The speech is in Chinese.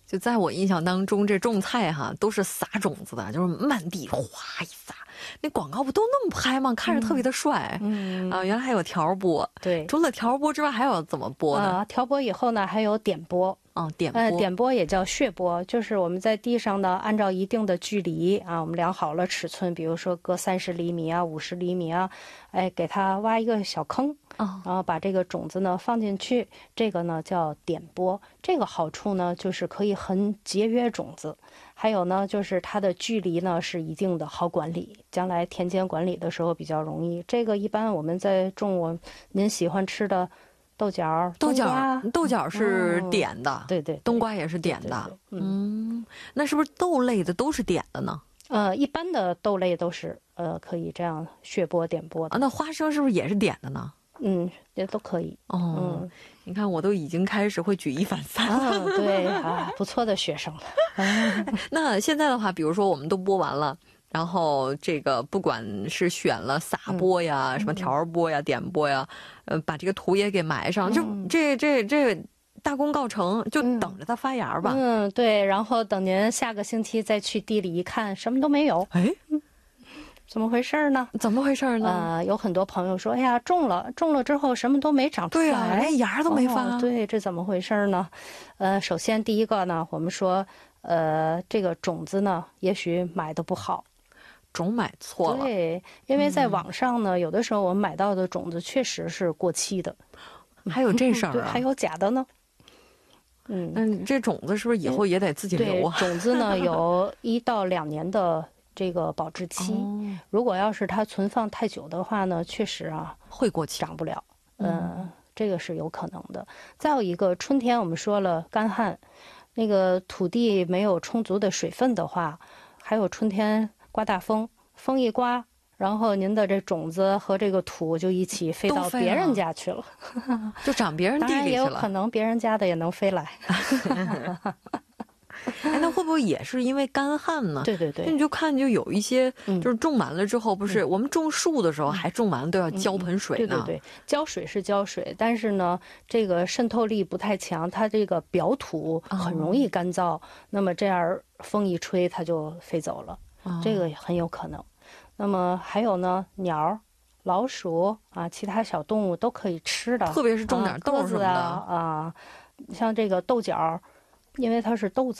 就在我印象当中，这种菜哈都是撒种子的，就是满地哗一撒。那广告不都那么拍吗？看着特别的帅。原来还有调拨。 对， 除了调拨之外，还有怎么拨呢？ 调拨以后呢，还有点拨。 点拨， 点拨也叫血拨，就是我们在地上呢，按照一定的距离啊，我们量好了尺寸，比如说隔30厘米啊、50厘米啊，给它挖一个小坑，然后把这个种子呢放进去，这个呢叫点拨。这个好处呢，就是可以很节约种子，还有呢，就是它的距离呢是一定的，好管理，将来田间管理的时候比较容易。这个一般我们在种您喜欢吃的。豆角是点的， 对对， 冬瓜也是点的，那是不是豆类的都是点的呢？ 一般的豆类都是可以这样血拨点拨的。 那花生是不是也是点的呢？ 也都可以。 你看我都已经开始会举一反三了。 对不错的学生了。 那现在的话，比如说我们都播完了。然后这个不管是选了撒播呀、什么调播呀、点播呀，把这个土也给埋上，就这大功告成，就等着它发芽吧。 对，然后等您下个星期再去地里一看，什么都没有。怎么回事呢？ 怎么回事呢？ 有很多朋友说，哎呀，种了之后什么都没长出来， 对啊，连芽都没发。 对，这怎么回事呢？首先第一个呢，我们说，这个种子呢，也许买的不好。 种买错了， 对，因为在网上呢，有的时候我们买到的种子确实是过期的， 还有这事儿啊？ 对，还有假的呢。 这种子是不是以后也得自己留啊？ 种子呢有1到2年的这个保质期，如果要是它存放太久的话呢，确实会过期， 长不了。这个是有可能的。再有一个，春天我们说了干旱，那个土地没有充足的水分的话，还有春天。刮大风，风一刮，然后您的这种子和这个土就一起飞到别人家去了， 就长别人地里去了。当然也有可能别人家的也能飞来。 那会不会也是因为干旱呢？ 对对对， 你就看就有一些，就是种完了之后，不是我们种树的时候还种完了都要浇盆水呢。 对对对，浇水是浇水，但是呢，这个渗透力不太强，它这个表土很容易干燥，那么这样风一吹它就飞走了。这个很有可能。那么还有呢，鸟、老鼠其他小动物都可以吃的， 特别是种点豆什么的像这个豆角，因为它是豆子。